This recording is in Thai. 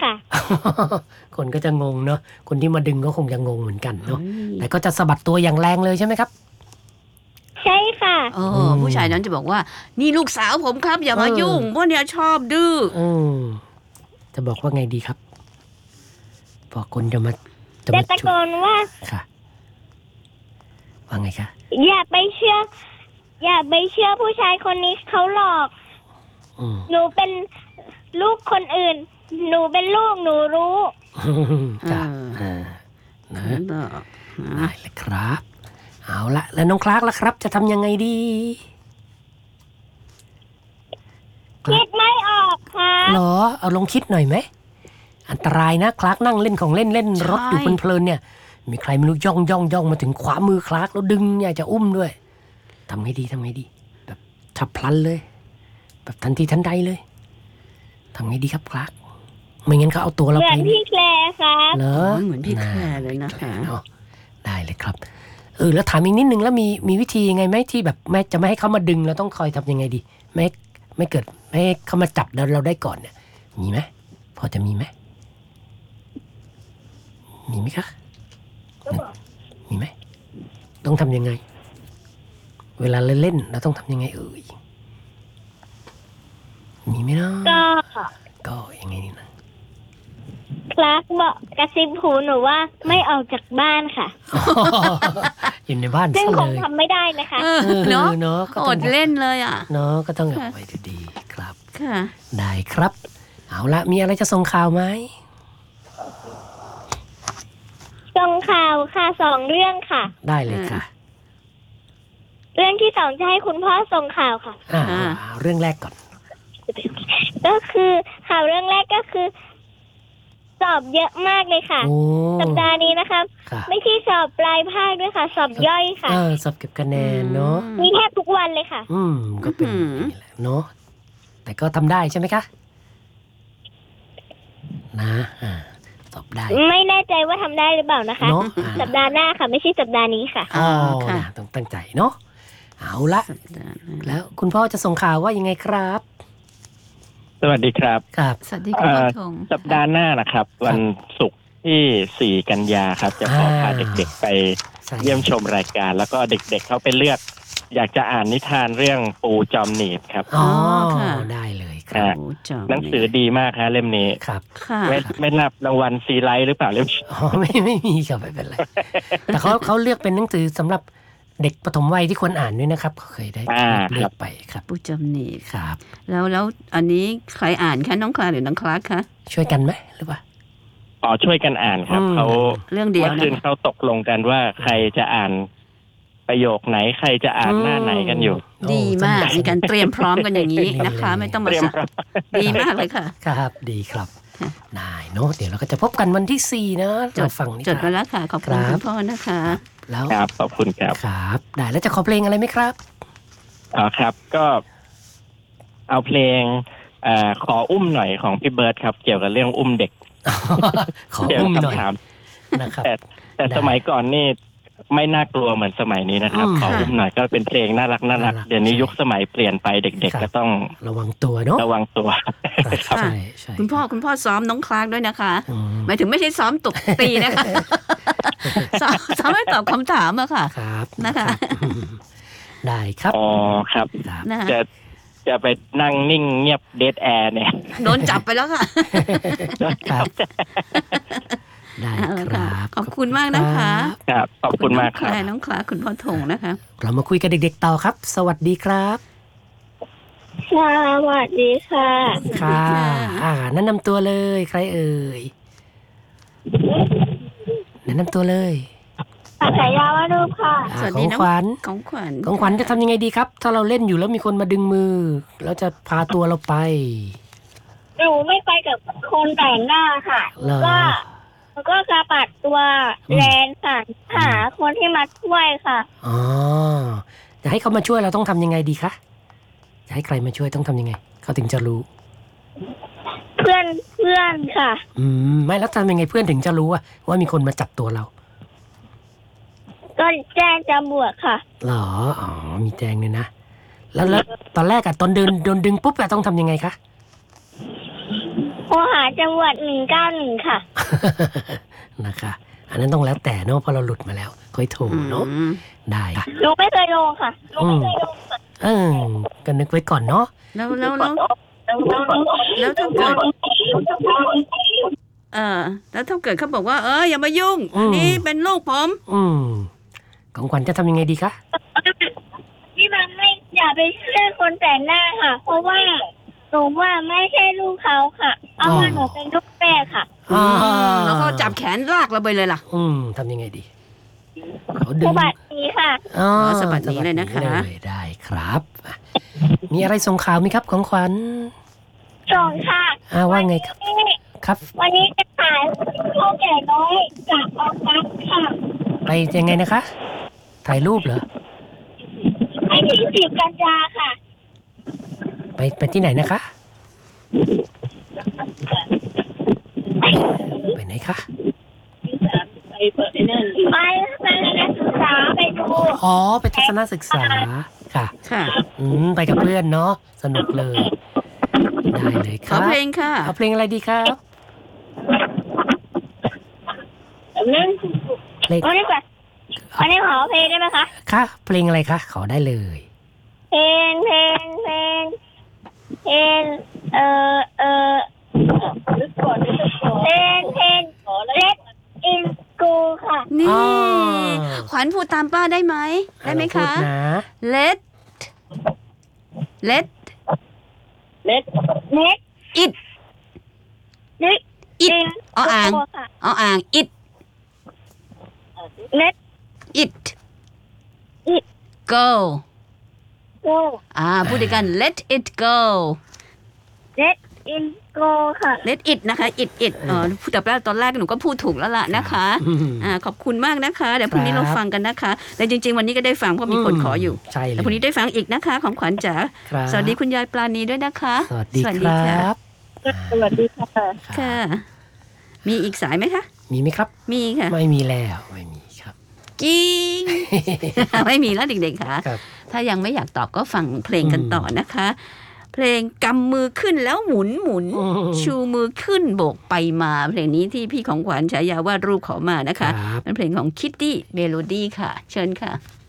ค่ะคนก็จะงงเนาะคนที่มาดึงก็คงจะงงเหมือนกันเนาะแต่ก็จะสะบัดตัวอย่างแรงเลยใช่ไหมครับใช่ค่ะผู้ชายนั้นจะบอกว่านี่ลูกสาวผมครับอย่ามายุ่งพวกเนี้ยชอบดื้อจะบอกว่าไงดีครับพอคนจะมาตะโกนว่าค่ะว่าไงคะอย่าไปเชื่อผู้ชายคนนี้เขาหลอกหนูเป็นลูกคนอื่นหนูเป็นลูกหนูรู้จ้ะได้เลยครับเอาละแล้วน้องคลาร์กล่ะครับจะทำยังไงดีคิดไม่ออกครับเหรอเอาลองคิดหน่อยไหมอันตรายนะคลาร์กนั่งเล่นของเล่นรถอยู่เพลินๆเนี่ยมีใครไม่รู้ย่องมาถึงขวามือคลาร์กแล้วดึงอยากจะอุ้มด้วยทำไงดีแบบฉับพลันเลยแบบทันทีทันใดเลยทำไงดีครับคลาร์กไม่งั้นเขาเอาตัวเราไปเหมือนพี่แคลร์ครับเหรอเหมือนพี่แคลร์เลยนะคะได้เลยครับแล้วถามอีกนิดนึงแล้วมีวิธียังไงไหมที่แบบแม่จะไม่ให้เขามาดึงเราต้องคอยทำยังไงดีไม่เกิดไม่ให้เขามาจับเราได้ก่อนเนี่ยมีไหมพอจะมีไหมคะมีไหมต้องทำยังไงเวลาเล่นเราต้องทำยังไงมีไหมเนาะก็ยังไงนี่นะคลาร์กบอกกระซิบหูหนูว่าไม่ออกจากบ้านค่ะอยู่ในบ้านซึ่งคงทำไม่ได้นะคะเนาะอดเล่นเลยอ่ะเนาะก็ต้องเอาไว้ดีๆครับค่ะได้ครับเอาละมีอะไรจะส่งข่าวไหมส่งข่าวค่ะ2 เรื่องค่ะได้เลยค่ะเรื่องที่2จะให้คุณพ่อส่งข่าวค่ะเรื่องแรกก่อนก็คือข่าวเรื่องแรกก็คือสอบเยอะมากเลยค่ะสัปดาห์นี้นะคะไม่ใช่สอบปลายภาคด้วยค่ะสอบย่อยค่ะสอบเก็บคะแนนเนาะมีแทบทุกวันเลยค่ะก็เป็นนี่แหละเนาะแต่ก็ทำได้ใช่ไหมคะนะสอบได้ไม่แน่ใจว่าทำได้หรือเปล่านะคะสัปดาห์หน้าค่ะไม่ใช่สัปดาห์นี้ค่ะต้องตั้งใจเนาะเอาละแล้วคุณพ่อจะส่งข่าวว่ายังไงครับสวัสดีครับสวัสดีคุณพ่อธงสัปดาห์หน้านะครับวันศุกร์ที่4 กันยาครับจะขอพาเด็กๆไปเยี่ยมชมรายการแล้วก็เด็กๆเขาไปเลือกอยากจะอ่านนิทานเรื่องปูจอมหนีบครับได้เลยครับหนังสือดีมากฮะเล่มนี้ครับไม่นับรางวัลซีไลท์หรือเปล่าเล่มไม่มีครับไม่เป็นไรแต่เขาเลือกเป็นหนังสือสำหรับเด็กปฐมวัยที่ควรอ่านด้วยนะครับเคยได้เลือกไปครับปูจอมหนีบครับแล้วอันนี้ใครอ่านคะน้องคลาหรือน้องคลาคะช่วยกันไหมหรือเปล่าช่วยกันอ่านครับเขาเรื่องเดียวนะเมื่อคืนเขาตกลงกันว่าใครจะอ่านประโยคไหนใครจะอ่านหน้าไหนกันอยู่ดีมากมีการเตรียมพร้อมกันอย่างนี้นะคะไม่ต้องมาดีมากเลยค่ะครับดีครับได้เนาะเดี๋ยวเราก็จะพบกันวันที่4นะเราฟังจดไปแล้วค่ะขอบคุณคุณพ่อนะคะแล้วครับขอบคุณครับครับได้แล้วจะขอเพลงอะไรไหมครับครับก็เอาเพลงขออุ้มหน่อยของพี่เบิร์ดครับเกี่ยวกับเรื่องอุ้มเด็กขออุ้มหน่อยนะครับแต่สมัยก่อนนี่ไม่น่ากลัวเหมือนสมัยนี้นะครับขออุ้มหน่อยก็เป็นเพลงน่ารักเดี๋ยวนี้ยุคสมัยเปลี่ยนไปเด็กๆก็ต้องระวังตัวเนาะระวังตัวใช่คุณพ่อซ้อมน้องคลาร์กด้วยนะคะหมายถึงไม่ใช่ซ้อมตบตีนะคะซ้อมให้ตอบคำถามอะค่ะนะคะได้ครับครับจะไปนั่งนิ่งเงียบเดดแอร์เนี่ยโดนจับไปแล้วค่ะได้ครับขอบคุณมากนะคะครับขอบคุณมากครับน้องคลาคุณพ่อธงนะคะเรามาคุยกับเด็กๆต่อครับสวัสดีครับสวัสดีค่ะค่ะแนะนำตัวเลยใครเอ่ยแนะนำตัวเลยฉายาวารูปค่ะสวัสดีน้องของขวัญจะทำยังไงดีครับถ้าเราเล่นอยู่แล้วมีคนมาดึงมือแล้วจะพาตัวเราไปหนูไม่ไปกับคนแต่งหน้าค่ะก็จะปัดตัวแลนค่ะหาคนที่มาช่วยค่ะจะให้เขามาช่วยเราต้องทำยังไงดีคะจะให้ใครมาช่วยต้องทำยังไงเขาถึงจะรู้เพื่อนค่ะไม่แล้วทำยังไงเพื่อนถึงจะรู้ว่ามีคนมาจับตัวเราก็แจ้งตำรวจค่ะหรอมีแจ้งเลยนะแล้วตอนแรกตอนโดนดึงปุ๊บต้องทำยังไงคะโทรหาจังหวัด191ค่ะนะคะ อันนั้นต้องแล้วแต่เนาะเพราะเราหลุดมาแล้วค่อยโทรเนาะได้ค่ะลูกไม่เคยลงค่ะลูกไม่เคยลงค่ะก็นึกไว้ก่อนเนาะแล้วถ้าเกิดแล้วถ้าเกิดเขาบอกว่าอย่ามายุ่งอันนี้เป็นลูกผมของขวัญจะทำยังไงดีคะพี่บังไม่อย่าไปเชื่อคนแต่งหน้าค่ะ เพราะว่าหนูว่าไม่ใช่ลูกเขาค่ะ เอาว่าหนูเป็นลูกแม่ค่ะแล้วก็จับแขนลากเราไปเลยล่ะทำยังไงดีเขาดึสงวัสดีค่ะสวัสดีเลยนะคะได้ครับมีอะไรส่งข่าวไหมครับของขวัญส่งค่ะว่าไงครับครับวันนี้จะถ่ายพ่อแก่น้อยจากออกัสค่ะไปยังไงนะคะ ถ่ายรูปเหรอไปที่10 กันยาค่ะไปที่ไหนนะคะ ไปไหนคะไปนักศึกษาไปดูไปทัศนศึกษาค่ะค่ะไปกับเพื่อนเนาะสนุกเลยได้เลยคขอรับเพลงค่ะเอาเพลงอะไรดีครับเพลงวันนี้ก่อนวันนี้ขอเพลงได้ไหมคะค่ะเพลงอะไรคะขอได้เลยเพลงLet in go ค่ะนี่ ขวัญพูดตามป้าได้ไหม ได้ไหมคะพูดนะ let Let it Let it in อ่าง go ค่ะ it Let it it go go พูดด้วยกัน let it go Let in go ค่ะ let it นะคะ it พูดแต่ตอนแรกหนูก็พูดถูกแล้วล่ะนะคะขอบคุณมากนะคะ เดี๋ยวพรุ่งนี้เราฟังกันนะคะแต่จริงๆวันนี้ก็ได้ฟังเพราะมีคนขออยู่ใช่เลยแต่พรุ่งนี้ได้ฟังอีกนะคะ ของขวัญจ๋าครับสวัสดีคุณยายปลาณีด้วยนะคะสวัสดีครับสวัสดีค่ะค่ะ มีอีกสายไหมคะมีไหมครับมีค่ะไม่มีแล้วไม่มีครับกิ้ง ไม่มีแล้วเด็กๆค่ะครับถ้ายังไม่อยากตอบก็ฟังเพลงกันต่อนะคะ เพลงกำมือขึ้นแล้วหมุนชูมือขึ้นโบกไปมาเพลงนี้ที่พี่ของขวัญฉายาว่ารูปขอมานะคะครับเป็นเพลงของคิตตี้เมโลดี้ค่ะ เชิญค่ะ